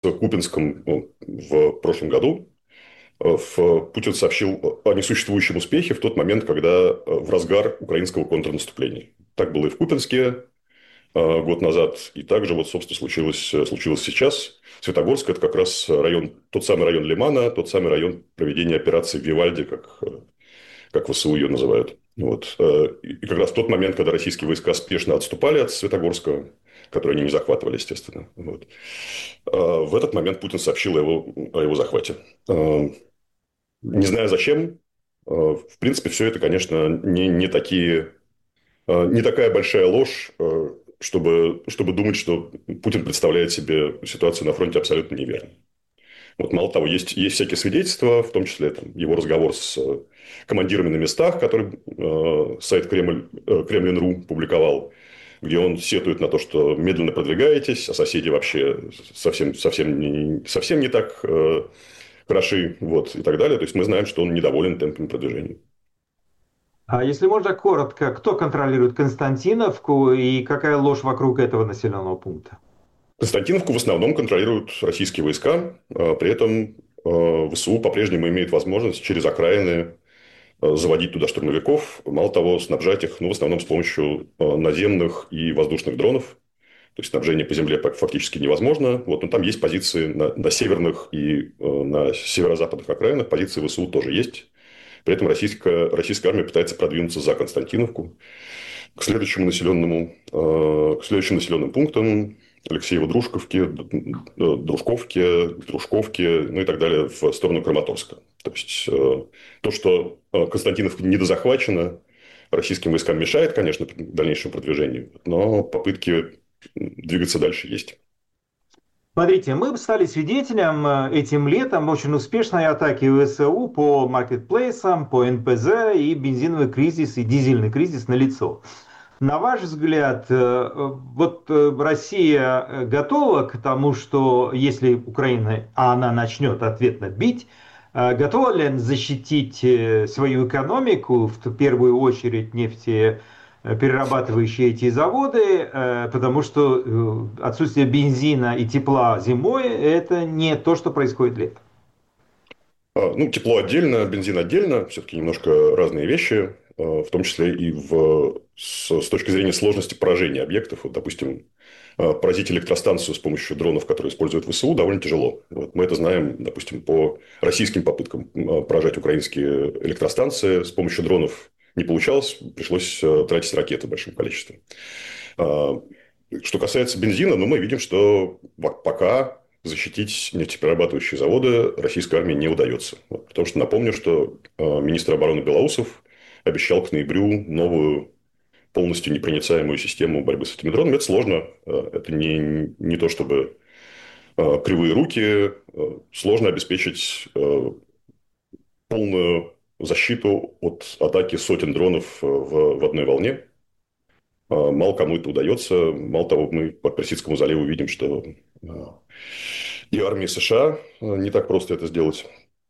Купинском в прошлом году Путин сообщил о несуществующем успехе в тот момент, когда в разгар украинского контрнаступления. Так было и в Купинске год назад, и также вот, собственно, случилось сейчас. Светогорск – это как раз район, тот самый район Лимана, тот самый район проведения операции Вивальди, как ВСУ ее называют. Вот. И как раз в тот момент, когда российские войска спешно отступали от Светогорска, который они не захватывали, естественно. Вот. В этот момент Путин сообщил о его захвате. Не знаю зачем. В принципе, все это, конечно, не такая большая ложь, чтобы думать, что Путин представляет себе ситуацию на фронте абсолютно неверно. Вот, мало того, есть всякие свидетельства, в том числе его разговор с командирами на местах, который сайт Кремлин.ру публиковал, где он сетует на то, что медленно продвигаетесь, а соседи вообще совсем не так хороши, вот, и так далее. То есть мы знаем, что он недоволен темпами продвижения. А если можно коротко, кто контролирует Константиновку и какая ложь вокруг этого населенного пункта? Константиновку в основном контролируют российские войска, при этом ВСУ по-прежнему имеет возможность через окраины заводить туда штурмовиков, мало того, снабжать их, в основном с помощью наземных и воздушных дронов. То есть снабжение по земле фактически невозможно. Вот, но там есть позиции на северных и на северо-западных окраинах, позиции ВСУ тоже есть. При этом российская армия пытается продвинуться за Константиновку к следующим населенным пунктам Алексеево, Дружковки, ну и так далее, в сторону Краматорска. То есть то, что Константиновка недозахвачена, российским войскам мешает, конечно, дальнейшему продвижению, но попытки двигаться дальше есть. Смотрите, мы стали свидетелем этим летом очень успешной атаки ВСУ по маркетплейсам, по НПЗ, и бензиновый кризис, и дизельный кризис налицо. На ваш взгляд, Россия готова к тому, что если Украина, а она начнет ответно бить, готова ли она защитить свою экономику, в первую очередь нефтеперерабатывающие эти заводы, потому что отсутствие бензина и тепла зимой – это не то, что происходит летом. Тепло отдельно, бензин отдельно, все-таки немножко разные вещи, в том числе и с точки зрения сложности поражения объектов. Вот, допустим, поразить электростанцию с помощью дронов, которые используют ВСУ, довольно тяжело. Вот, мы это знаем, допустим, по российским попыткам поражать украинские электростанции. С помощью дронов не получалось, пришлось тратить ракеты в большом количестве. Что касается бензина, мы видим, что пока защитить нефтеперерабатывающие заводы российской армии не удается. Потому что напомню, что министр обороны Белоусов обещал к ноябрю новую полностью непроницаемую систему борьбы с этими дронами. Это сложно. Это не то, чтобы кривые руки. Сложно обеспечить полную защиту от атаки сотен дронов в одной волне. Мало кому это удается. Мало того, мы по Персидскому заливу видим, что и армии США не так просто это сделать.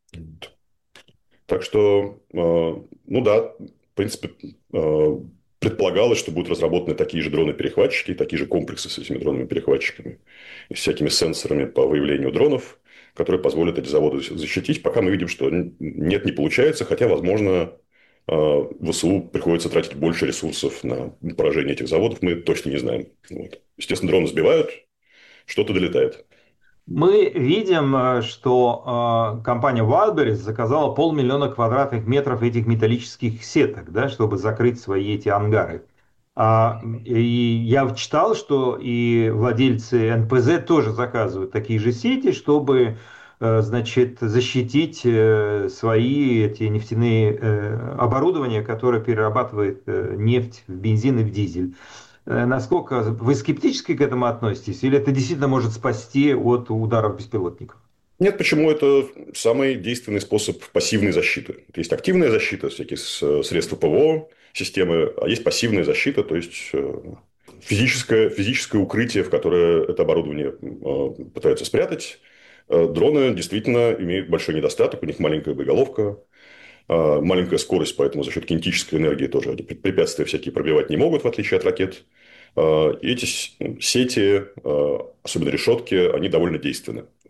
Так что, да, в принципе, предполагалось, что будут разработаны такие же дроны-перехватчики, такие же комплексы с этими дронами-перехватчиками и всякими сенсорами по выявлению дронов, которые позволят эти заводы защитить. Пока мы видим, что нет, не получается, хотя, возможно, ВСУ приходится тратить больше ресурсов на поражение этих заводов, мы точно не знаем. Вот. Естественно, дроны сбивают, что-то долетает. Мы видим, что компания Wildberries заказала 500 000 квадратных метров этих металлических сеток, да, чтобы закрыть свои эти ангары. И я читал, что и владельцы НПЗ тоже заказывают такие же сети, чтобы, значит, защитить свои эти нефтяные оборудования, которое перерабатывает нефть в бензин и в дизель. Насколько вы скептически к этому относитесь, или это действительно может спасти от ударов беспилотников? Нет, почему это самый действенный способ пассивной защиты. Есть активная защита, всякие средства ПВО, системы, а есть пассивная защита, то есть физическое укрытие, в которое это оборудование пытаются спрятать. Дроны действительно имеют большой недостаток, у них маленькая боеголовка, маленькая скорость, поэтому за счет кинетической энергии тоже они препятствия всякие пробивать не могут, в отличие от ракет. И эти сети, особенно решетки, они довольно действенны.